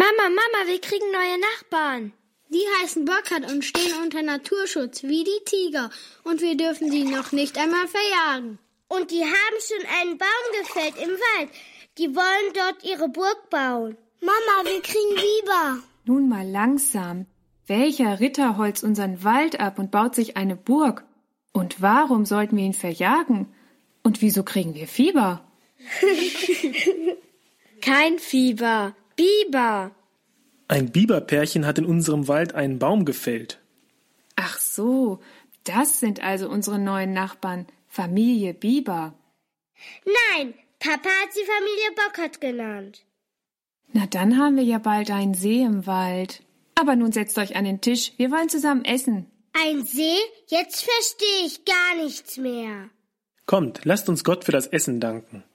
Mama, wir kriegen neue Nachbarn. Die heißen Burkhard und stehen unter Naturschutz, wie die Tiger. Und wir dürfen sie noch nicht einmal verjagen. Und die haben schon einen Baum gefällt im Wald. Die wollen dort ihre Burg bauen. Mama, wir kriegen Biber. Nun mal langsam. Welcher Ritter holzt unseren Wald ab und baut sich eine Burg? Und warum sollten wir ihn verjagen? Und wieso kriegen wir Fieber? Kein Fieber, Biber. Ein Biberpärchen hat in unserem Wald einen Baum gefällt. Ach so, das sind also unsere neuen Nachbarn, Familie Biber. Nein, Papa hat sie Familie Burkhard genannt. Na, dann haben wir ja bald einen See im Wald. Aber nun setzt euch an den Tisch, wir wollen zusammen essen. Ein See? Jetzt verstehe ich gar nichts mehr. Kommt, lasst uns Gott für das Essen danken.